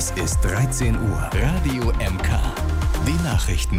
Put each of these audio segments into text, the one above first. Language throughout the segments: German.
Es ist 13 Uhr. Radio MK. Die Nachrichten.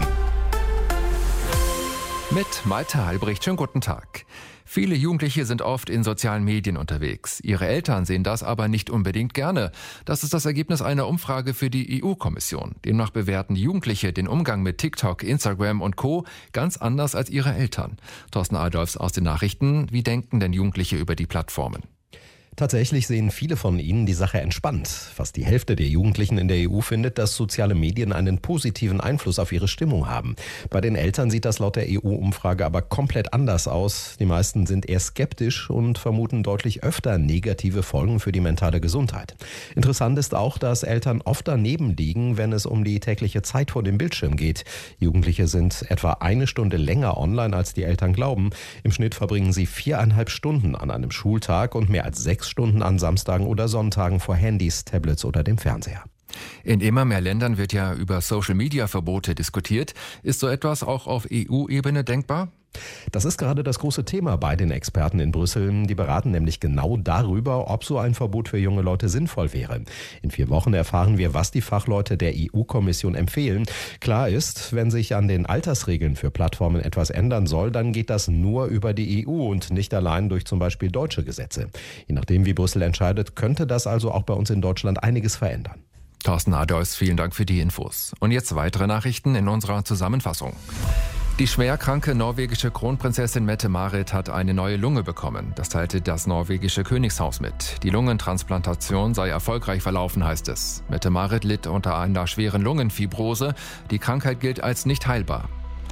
Mit Malte Halbricht. Schönen guten Tag. Viele Jugendliche sind oft in sozialen Medien unterwegs. Ihre Eltern sehen das aber nicht unbedingt gerne. Das ist das Ergebnis einer Umfrage für die EU-Kommission. Demnach bewerten Jugendliche den Umgang mit TikTok, Instagram und Co. ganz anders als ihre Eltern. Thorsten Adolfs aus den Nachrichten. Wie denken denn Jugendliche über die Plattformen? Tatsächlich sehen viele von ihnen die Sache entspannt. Fast die Hälfte der Jugendlichen in der EU findet, dass soziale Medien einen positiven Einfluss auf ihre Stimmung haben. Bei den Eltern sieht das laut der EU-Umfrage aber komplett anders aus. Die meisten sind eher skeptisch und vermuten deutlich öfter negative Folgen für die mentale Gesundheit. Interessant ist auch, dass Eltern oft daneben liegen, wenn es um die tägliche Zeit vor dem Bildschirm geht. Jugendliche sind etwa 1 Stunde länger online, als die Eltern glauben. Im Schnitt verbringen sie 4,5 Stunden an einem Schultag und mehr als 6 Stunden an Samstagen oder Sonntagen vor Handys, Tablets oder dem Fernseher. In immer mehr Ländern wird ja über Social-Media-Verbote diskutiert. Ist so etwas auch auf EU-Ebene denkbar? Das ist gerade das große Thema bei den Experten in Brüssel. Die beraten nämlich genau darüber, ob so ein Verbot für junge Leute sinnvoll wäre. In 4 Wochen erfahren wir, was die Fachleute der EU-Kommission empfehlen. Klar ist, wenn sich an den Altersregeln für Plattformen etwas ändern soll, dann geht das nur über die EU und nicht allein durch zum Beispiel deutsche Gesetze. Je nachdem, wie Brüssel entscheidet, könnte das also auch bei uns in Deutschland einiges verändern. Thorsten Adolfs, vielen Dank für die Infos. Und jetzt weitere Nachrichten in unserer Zusammenfassung. Die schwerkranke norwegische Kronprinzessin Mette-Marit hat eine neue Lunge bekommen. Das teilte das norwegische Königshaus mit. Die Lungentransplantation sei erfolgreich verlaufen, heißt es. Mette-Marit litt unter einer schweren Lungenfibrose. Die Krankheit gilt als nicht heilbar.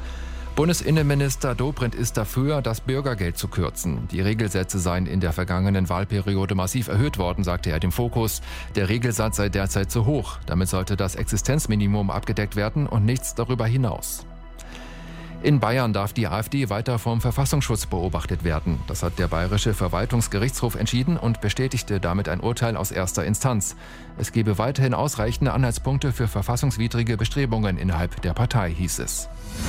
Bundesinnenminister Dobrindt ist dafür, das Bürgergeld zu kürzen. Die Regelsätze seien in der vergangenen Wahlperiode massiv erhöht worden, sagte er dem Fokus. Der Regelsatz sei derzeit zu hoch. Damit sollte das Existenzminimum abgedeckt werden und nichts darüber hinaus. In Bayern darf die AfD weiter vom Verfassungsschutz beobachtet werden. Das hat der Bayerische Verwaltungsgerichtshof entschieden und bestätigte damit ein Urteil aus erster Instanz. Es gebe weiterhin ausreichende Anhaltspunkte für verfassungswidrige Bestrebungen innerhalb der Partei, hieß es.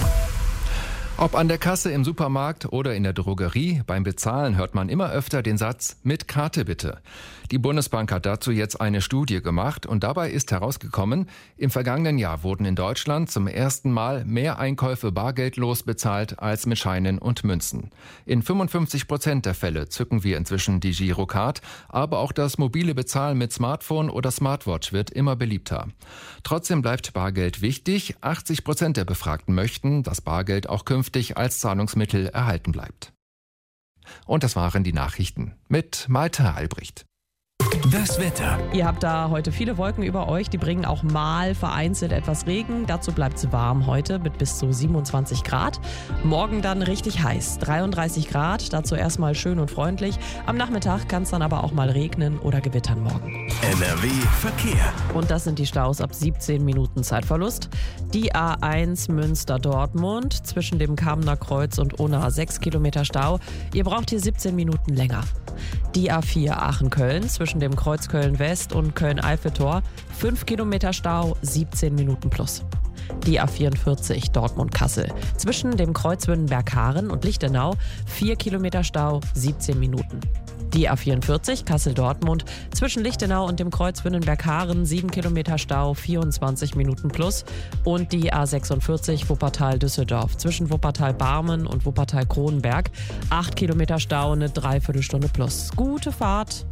Ob an der Kasse im Supermarkt oder in der Drogerie, beim Bezahlen hört man immer öfter den Satz „mit Karte bitte". Die Bundesbank hat dazu jetzt eine Studie gemacht und dabei ist herausgekommen, im vergangenen Jahr wurden in Deutschland zum ersten Mal mehr Einkäufe bargeldlos bezahlt als mit Scheinen und Münzen. In 55% der Fälle zücken wir inzwischen die Girocard, aber auch das mobile Bezahlen mit Smartphone oder Smartwatch wird immer beliebter. Trotzdem bleibt Bargeld wichtig. 80% der Befragten möchten, dass Bargeld auch künftig als Zahlungsmittel erhalten bleibt. Und das waren die Nachrichten mit Malte Halbricht. Das Wetter. Ihr habt da heute viele Wolken über euch, die bringen auch mal vereinzelt etwas Regen. Dazu bleibt es warm heute mit bis zu 27 Grad. Morgen dann richtig heiß, 33 Grad, dazu erstmal schön und freundlich. Am Nachmittag kann es dann aber auch mal regnen oder gewittern morgen. NRW Verkehr. Und das sind die Staus ab 17 Minuten Zeitverlust. Die A1 Münster-Dortmund zwischen dem Kamener Kreuz und Unna 6 Kilometer Stau. Ihr braucht hier 17 Minuten länger. Die A4 Aachen-Köln zwischen dem Kreuz Köln-West und Köln-Eiffeltor 5 Kilometer Stau, 17 Minuten plus. Die A44 Dortmund-Kassel zwischen dem Kreuz Wünnenberg-Haaren und Lichtenau 4 Kilometer Stau, 17 Minuten. Die A44 Kassel-Dortmund zwischen Lichtenau und dem Kreuz Wünnenberg-Haaren 7 Kilometer Stau, 24 Minuten plus. Und die A46 Wuppertal-Düsseldorf zwischen Wuppertal-Barmen und Wuppertal-Kronenberg 8 Kilometer Stau, eine Dreiviertelstunde plus. Gute Fahrt!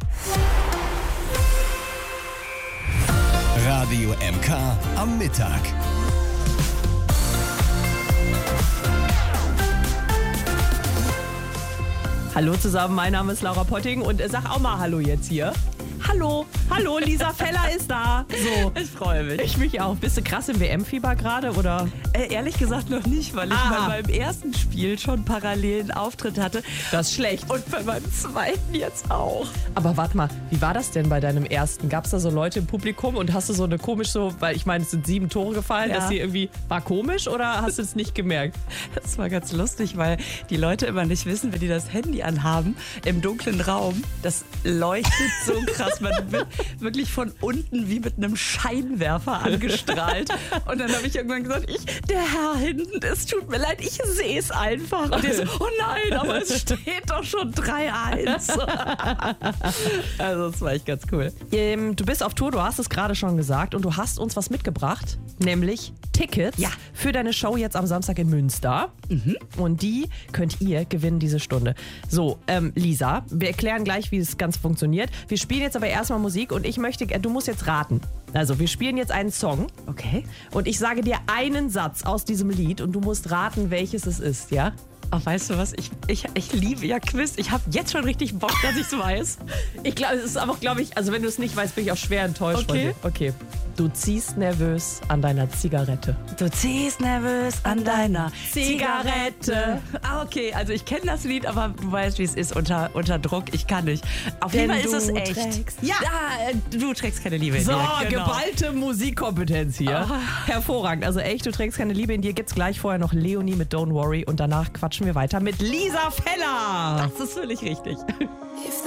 Radio MK am Mittag. Hallo zusammen, mein Name ist Laura Potting und sag auch mal Hallo jetzt hier. Hallo, hallo, Lisa Feller ist da. So, ich freue mich. Ich mich auch. Bist du krass im WM-Fieber gerade, oder? Ehrlich gesagt noch nicht, weil ich bei meinem ersten Spiel schon parallel einen Auftritt hatte. Das ist schlecht. Und bei meinem zweiten jetzt auch. Aber warte mal, wie war das denn bei deinem ersten? Gab es da so Leute im Publikum und hast du so eine komisch so, weil ich meine, es sind 7 Tore gefallen, Ja. dass die irgendwie, war komisch oder hast du es nicht gemerkt? Das war ganz lustig, weil die Leute immer nicht wissen, wenn die das Handy anhaben, im dunklen Raum, das leuchtet so krass. Man wird wirklich von unten wie mit einem Scheinwerfer angestrahlt. Und dann habe ich irgendwann gesagt, der Herr hinten, es tut mir leid, ich sehe es einfach. Und der so, oh nein, aber es steht doch schon 3-1. Also das war echt ganz cool. Du bist auf Tour, du hast es gerade schon gesagt und du hast uns was mitgebracht, nämlich Tickets für deine Show jetzt am Samstag in Münster. Und die könnt ihr gewinnen diese Stunde. So, Lisa, wir erklären gleich, wie es ganz funktioniert. Wir spielen jetzt aber erstmal Musik und du musst jetzt raten. Also, wir spielen jetzt einen Song. Okay. Und ich sage dir einen Satz aus diesem Lied und du musst raten, welches es ist, ja? Ach, weißt du was? Ich liebe ja Quiz. Ich habe jetzt schon richtig Bock, dass ich es weiß. Ich glaube, es ist aber, also wenn du es nicht weißt, bin ich auch schwer enttäuscht von dir. Okay. Du ziehst nervös an deiner Zigarette. Du ziehst nervös an deiner Zigarette. Ah, okay. Also ich kenne das Lied, aber du weißt, wie es ist unter Druck. Ich kann nicht. Auf jeden Fall ist es echt. Du trägst keine Liebe in dir. So, genau. Geballte Musikkompetenz hier. Hervorragend. Also echt, du trägst keine Liebe in dir. Gibt's gleich vorher noch Leonie mit Don't Worry und danach quatschen wir weiter mit Lisa Feller. Das ist völlig richtig.